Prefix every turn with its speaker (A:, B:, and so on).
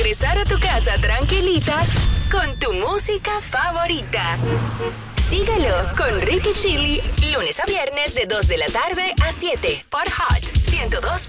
A: regresar a tu casa tranquilita con tu música favorita. Síguelo con Ricky Chili, lunes a viernes de 2 de la tarde a 7 por Hot 102.7.